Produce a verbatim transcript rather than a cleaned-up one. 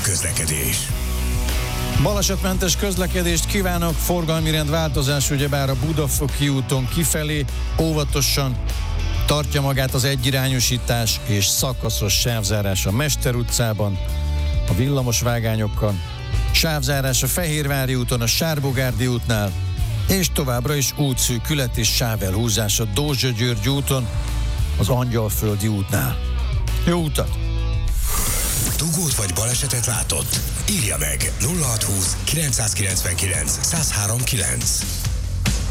közlekedés. Balesetmentes közlekedést kívánok, forgalmi rend változás, ugyebár a Budafoki úton kifelé óvatosan tartja magát az egyirányosítás és szakaszos sávzárás a Mester utcában, a villamos vágányokkal, sávzárás a Fehérvári úton, a Sárbogárdi útnál, és továbbra is útszűkület és sávelhúzás a Dózsa-György úton, az Angyalföldi útnál. Jó utat! Dugót vagy balesetet látott? Írja meg nulla hat húsz kilencszázkilencvenkilenc száz három kilenc.